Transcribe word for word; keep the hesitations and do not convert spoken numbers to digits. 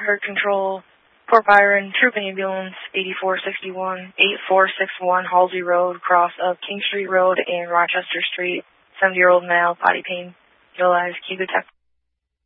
herd control, Port Byron, Troop Ambulance, eighty-four sixty-one, eighty-four sixty-one Halsey Road, cross of King Street Road and Rochester Street, seventy-year-old male, body pain, utilized, key detected.